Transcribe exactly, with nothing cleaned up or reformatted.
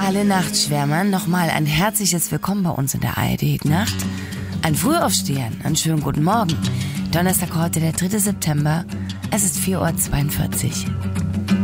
alle Nachtschwärmern nochmal ein herzliches Willkommen bei uns in der A R D-Nacht. Ein Frühaufstehern, einen schönen guten Morgen. Donnerstag heute, der dritte September. Es ist vier Uhr zweiundvierzig.